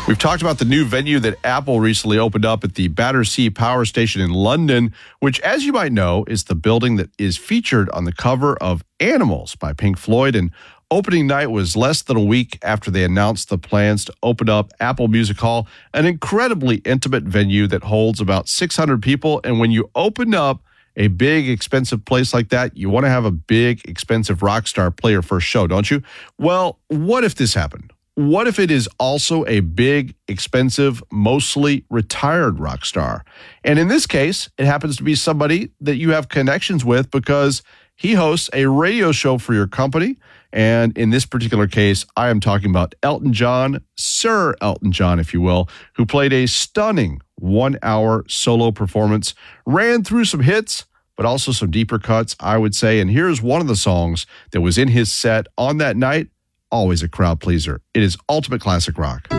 We've talked about the new venue that Apple recently opened up at the Battersea Power Station in London, which, as you might know, is the building that is featured on the cover of Animals by Pink Floyd. And opening night was less than a week after they announced the plans to open up Apple Music Hall, an incredibly intimate venue that holds about 600 people. And when you open up a big, expensive place like that, you want to have a big, expensive rock star play your first show, don't you? Well, what if this happened? What if it is also a big, expensive, mostly retired rock star? And in this case, it happens to be somebody that you have connections with because he hosts a radio show for your company. And in this particular case, I am talking about Elton John, Sir Elton John, if you will, who played a stunning 1-hour solo performance, ran through some hits, but also some deeper cuts, I would say. And here's one of the songs that was in his set on that night. Always a crowd pleaser. It is ultimate classic rock.